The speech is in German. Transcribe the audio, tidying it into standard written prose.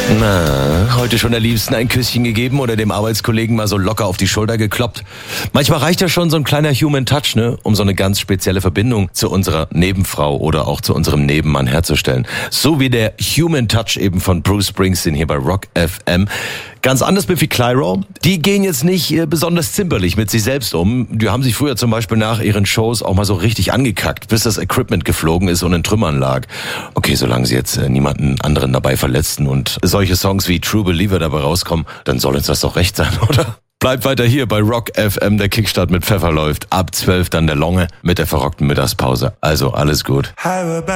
Na, heute schon der Liebsten ein Küsschen gegeben oder dem Arbeitskollegen mal so locker auf die Schulter gekloppt? Manchmal reicht ja schon so ein kleiner Human Touch, ne, um so eine ganz spezielle Verbindung zu unserer Nebenfrau oder auch zu unserem Nebenmann herzustellen. So wie der Human Touch eben von Bruce Springsteen hier bei Rock FM. Ganz anders Biffy Clyro. Die gehen jetzt nicht besonders zimperlich mit sich selbst um. Die haben sich früher zum Beispiel nach ihren Shows auch mal so richtig angekackt, bis das Equipment geflogen ist und in Trümmern lag. Okay, solange sie jetzt niemanden anderen dabei verletzten und solche Songs wie True Believer dabei rauskommen, dann soll uns das doch recht sein, oder? Bleibt weiter hier bei Rock FM, der Kickstart mit Pfeffer läuft. Ab 12 dann der Longe mit der verrockten Mittagspause. Also alles gut.